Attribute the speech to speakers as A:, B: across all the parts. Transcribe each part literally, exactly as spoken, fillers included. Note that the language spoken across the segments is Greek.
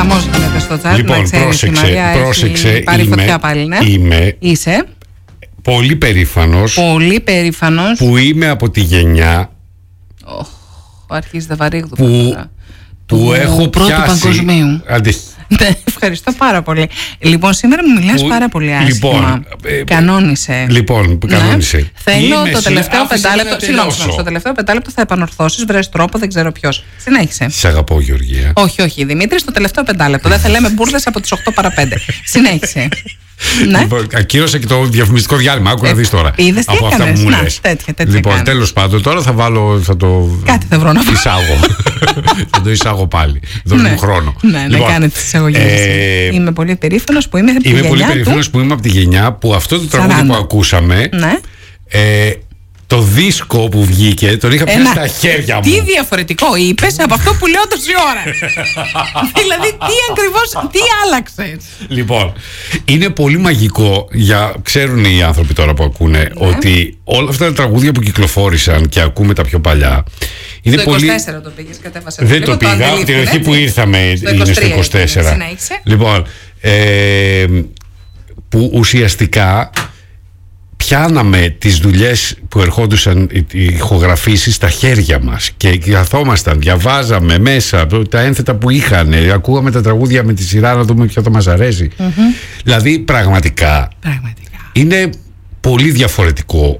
A: Χαμός γίνεται στο chat.
B: Λοιπόν, πρόσεξε, πρόσεξε.
A: Πάρει
B: είμαι,
A: φωτιά πάλι, ναι.
B: Είμαι
A: Είσαι
B: πολύ περήφανος.
A: Πολύ περήφανος.
B: Που είμαι από τη γενιά.
A: Oh, αρχίζει τα βαρύγδου.
B: Που, που έχω
A: πρώτου
B: πιάσει.
A: Παγκοσμίου.
B: Αντε...
A: Ναι, ευχαριστώ πάρα πολύ. Λοιπόν, σήμερα μου μιλάς που... πάρα πολύ άσχημα.
B: Λοιπόν, ε,
A: κανόνισε.
B: Λοιπόν, κανόνισε.
A: Ναι. Θέλω
B: είμαι
A: το τελευταίο πεντάλεπτο.
B: Συγγνώμη,
A: στο τελευταίο πεντάλεπτο θα επανορθώσεις, βρες τρόπο, δεν ξέρω ποιος. Συνέχισε.
B: Σε αγαπώ, Γεωργία.
A: Όχι, όχι, Δημήτρη, στο τελευταίο πεντάλεπτο. Δεν θα λέμε μπουρδες από τις οκτώ παρά πέντε. Συνέχισε.
B: Ναι. Λοιπόν, ακύρωσα και το διαφημιστικό διάλειμμα. Άκου να δεις τώρα.
A: Είδες τι
B: από αυτά που μου
A: να,
B: λες.
A: Τέτοια, τέτοια
B: λοιπόν, τέλος πάντων, τώρα θα βάλω. Θα το
A: κάτι θα βρω να
B: εισάγω. Θα το εισάγω πάλι. Δώσ' μου χρόνο.
A: Ναι, λοιπόν, να κάνετε τις εισαγωγές. Ε, είμαι πολύ περήφανος που είμαι από τη
B: είμαι
A: γενιά.
B: Είμαι πολύ περήφανος που είμαι από τη γενιά που αυτό το τραγούδι που ακούσαμε.
A: Ναι.
B: Ε, το δίσκο που βγήκε τον είχα πιάσει στα χέρια μου.
A: Τι διαφορετικό είπες από αυτό που λέω τόση ώρα. Δηλαδή τι ακριβώς, τι άλλαξες.
B: Λοιπόν, είναι πολύ μαγικό για, ξέρουν οι άνθρωποι τώρα που ακούνε, ναι, ότι όλα αυτά τα τραγούδια που κυκλοφόρησαν και ακούμε τα πιο παλιά είναι
A: στο
B: πολύ...
A: είκοσι τέσσερα το πήγες, κατέβασε.
B: Δεν το πήγα, από την αρχή που ήρθαμε είναι στο είκοσι τέσσερα.
A: Συνέχισε.
B: Λοιπόν, ε, που ουσιαστικά πιάναμε τις δουλειές που ερχόντουσαν οι ηχογραφήσεις στα χέρια μας και καθόμασταν, διαβάζαμε μέσα τα ένθετα που είχαν, ακούγαμε τα τραγούδια με τη σειρά να δούμε ποιο θα μας αρέσει. Mm-hmm. Δηλαδή πραγματικά,
A: πραγματικά
B: είναι πολύ διαφορετικό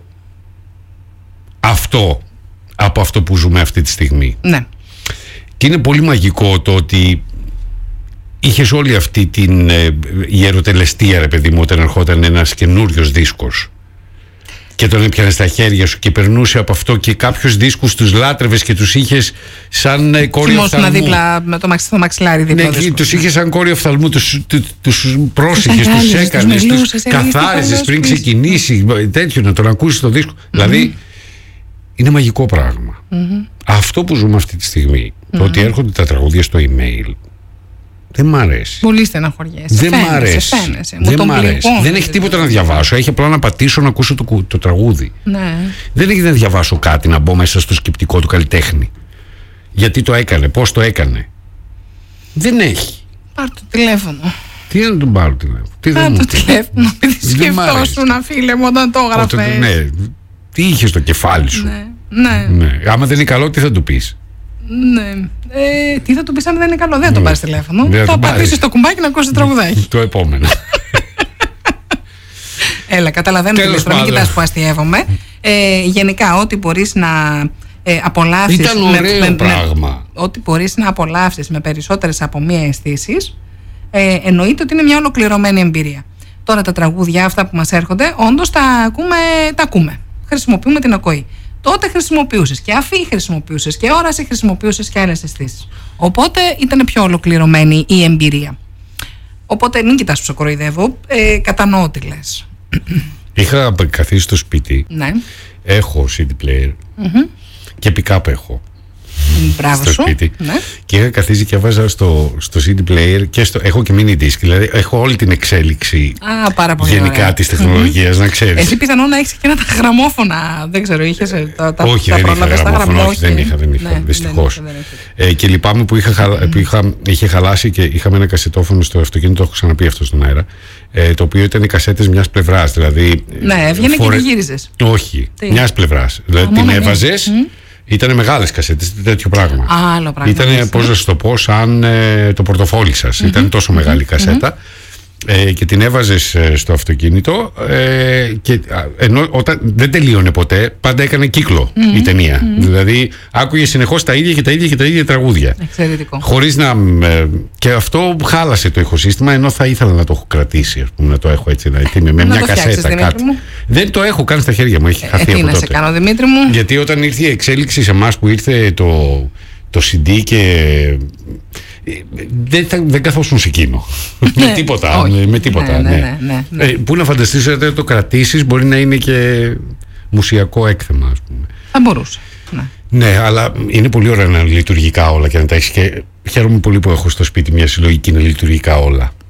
B: αυτό από αυτό που ζούμε αυτή τη στιγμή.
A: Ναι.
B: Και είναι πολύ μαγικό το ότι είχες όλη αυτή την ε, ιεροτελεστία, ρε παιδί μου, όταν ερχόταν ένας καινούριος δίσκος και τον έπιανε στα χέρια σου και περνούσε από αυτό και κάποιους δίσκους τους λάτρευες και τους είχες σαν ε, κόρη οφθαλμού.
A: δίπλα με το, μαξ, το μαξιλάρι δίπλα.
B: Ναι, τους είχες σαν κόρη οφθαλμού, τους, τους, τους πρόσεχες, τους έκανες, τους, τους καθάριζες πριν ξεκινήσει τέτοιο, να τον ακούσεις το δίσκο. Mm-hmm. Δηλαδή είναι μαγικό πράγμα. Mm-hmm. Αυτό που ζούμε αυτή τη στιγμή, mm-hmm. το ότι έρχονται τα τραγούδια στο email, δεν μ' αρέσει.
A: Πολύ στεναχωριέσαι.
B: Δεν μ' αρέσει. Δεν μ' αρέσει. Δεν έχει τίποτα να διαβάσω. Έχει απλά να πατήσω να ακούσω το, το τραγούδι.
A: Ναι.
B: Δεν έχει να διαβάσω κάτι, να μπω μέσα στο σκεπτικό του καλλιτέχνη. Γιατί το έκανε, πώς το έκανε. Δεν έχει.
A: Πάρ' το τηλέφωνο.
B: Τι να τον πάρω τηλέφωνο. Τι
A: Πάρ' το τηλέφωνο. Επειδή σκεφτόσουν, φίλε μου, όταν το έγραφες.
B: Ναι. Τι είχε στο κεφάλι σου.
A: Ναι. Ναι.
B: Ναι. Άμα δεν είναι καλό, τι θα του πεις.
A: Ναι. Ε, τι θα του πεις αν δεν είναι καλό. Δεν θα το πάρεις τηλέφωνο. Θα πατήσεις το κουμπάκι να ακούσεις το τραγουδάκι.
B: Το επόμενο.
A: Έλα, καταλαβαίνω τι λες. Μην κοιτάς που αστιεύομαι. Ε, γενικά, ό,τι μπορείς να ε, απολαύσεις.
B: Ήταν ωραίο
A: με,
B: πράγμα.
A: Με, ό,τι μπορείς να απολαύσεις με περισσότερες από μία αισθήσεις, ε, εννοείται ότι είναι μια ολοκληρωμένη εμπειρία. Τώρα τα τραγούδια αυτά που μας έρχονται, όντως τα ακούμε, τα ακούμε. Χρησιμοποιούμε την ακοή. Τότε χρησιμοποιούσες και αφή χρησιμοποιούσες και όραση χρησιμοποιούσες και άλλες αισθήσεις. Οπότε ήταν πιο ολοκληρωμένη η εμπειρία. Οπότε μην κοιτάς που σε κοροϊδεύω, ε, κατανοώ τι λες.
B: Είχα καθίσει στο σπίτι,
A: ναι.
B: Έχω σι ντι player
A: mm-hmm.
B: και pick-up έχω.
A: Μπράβο
B: στο
A: σου.
B: σπίτι.
A: Ναι.
B: Και είχα καθίσει και έβαζα στο, στο σι ντι player και στο, έχω και mini disc. Δηλαδή έχω όλη την εξέλιξη
A: Α, πάρα πολύ
B: γενικά
A: ωραία.
B: της τεχνολογίας, mm-hmm. να ξέρεις.
A: Εσύ πιθανόν να έχεις και ένα τα γραμμόφωνα. Δεν ξέρω, είχες τα, τα,
B: όχι,
A: τα
B: δεν
A: πρόλαβες
B: είχα
A: στα
B: γραμμόφωνα,
A: γραμμόφωνα.
B: όχι, δεν είχα, δεν είχα,
A: ναι,
B: δυστυχώς.
A: Δεν είχα,
B: δεν είχα. Ε, και λυπάμαι που, είχα, mm-hmm. που είχα, είχε χαλάσει και είχαμε ένα κασετόφωνο στο αυτοκίνητο, το έχω ξαναπεί αυτό στον αέρα, ε, το οποίο ήταν οι κασέτες μιας πλευράς. Δηλαδή,
A: ναι, έβγαινε
B: φορε...
A: και τη γύριζες.
B: Όχι, μιας πλευράς. Δηλαδή την έβαζες. Ήτανε μεγάλες κασέτες, τέτοιο πράγμα.
A: Άλλο πράγμα.
B: Ήτανε, πώς να σου το πω, σαν ε, το πορτοφόλι σας. Mm-hmm. Ήταν τόσο μεγάλη mm-hmm. κασέτα. Ε, και την έβαζες ε, στο αυτοκίνητο ε, και ενώ όταν δεν τελείωνε ποτέ, πάντα έκανε κύκλο mm-hmm. η ταινία. Mm-hmm. Δηλαδή άκουγε συνεχώς τα ίδια και τα ίδια και τα ίδια τραγούδια.
A: Εξαιρετικό.
B: Χωρίς να. Ε, και αυτό χάλασε το ηχοσύστημα, ενώ θα ήθελα να το έχω κρατήσει, ας πούμε, να το έχω έτσι, να, με
A: να
B: μια
A: το
B: κασέτα κάτι. Δεν το έχω καν στα χέρια μου, έχει χαθεί
A: ε,
B: από τότε.
A: Τι να σε κάνω, Δημήτρη μου.
B: Γιατί όταν ήρθε η εξέλιξη σε εμάς που ήρθε το, το σι ντι και. Δεν, θα, δεν καθόσουν σε εκείνο. με τίποτα.
A: Όχι.
B: Με τίποτα
A: ναι,
B: ναι.
A: Ναι, ναι, ναι.
B: Ε, πού να φανταστείς ότι το κρατήσεις μπορεί να είναι και μουσιακό έκθεμα, ας πούμε.
A: Θα μπορούσε. Ναι.
B: Ναι, αλλά είναι πολύ ωραία να είναι λειτουργικά όλα και να τα έχεις. Και χαίρομαι πολύ που έχω στο σπίτι μια συλλογική να είναι λειτουργικά όλα.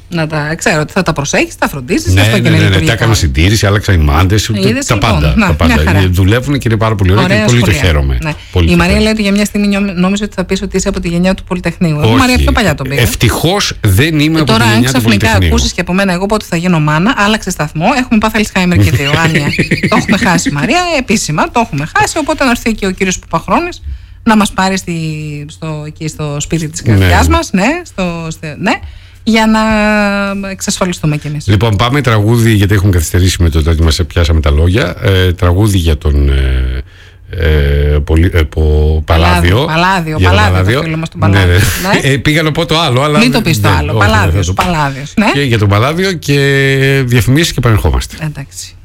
A: Να τα ξέρω ότι θα τα προσέχεις, θα φροντίσεις.
B: Ναι,
A: αυτό
B: ναι,
A: και
B: ναι,
A: είναι
B: ναι, ναι, τα έκανα συντήρηση, άλλαξα οι μάντες, τα
A: λοιπόν,
B: πάντα.
A: Να,
B: τα πάντα. Δουλεύουν και είναι πάρα πολύ ωραία, ωραία και πολύ σχολεία. Το χαίρομαι.
A: Ναι.
B: Πολύ
A: η Μαρία χαίρομαι. Λέει ότι για μια στιγμή νόμιζε ότι θα πεις ότι είσαι από τη γενιά του Πολυτεχνείου.
B: Όχι.
A: Η Μαρία πιο παλιά τον πήγε.
B: Ευτυχώς δεν είμαι από τη γενιά του Πολυτεχνείου.
A: Τώρα, αν ξαφνικά ακούσεις και από μένα, εγώ πότε θα γίνω μάνα, άλλαξε σταθμό. Έχουμε πάθει Αλτσχάιμερ και δύο. Άνια. Το έχουμε χάσει, Μαρία, επίσημα το έχουμε χάσει. Οπότε να έρθει και ο κύριος Παπαχρόνης να μας πάρει στη, στο, εκεί στο σπίτι της καρδιάς μας. Ναι, στο, ναι. Για να εξασφαλιστούμε κι εμείς.
B: Λοιπόν, πάμε τραγούδι, γιατί έχουμε καθυστερήσει με το ότι μας πιάσαμε τα λόγια. Ε, τραγούδι για τον ε, ε, πολυ, ε, πο, Παλάδιο.
A: Παλάδιο, Παλάδιο, το φίλο μας τον Παλάδιο. Ναι, ναι.
B: Ναι. Ε, πήγα να πω το άλλο, αλλά.
A: Μην το πεις το άλλο.
B: Ναι,
A: Παλάδιος, Παλάδιος. Ναι.
B: Και για τον Παλάδιο και διαφημίσεις και επανερχόμαστε.
A: Εντάξει.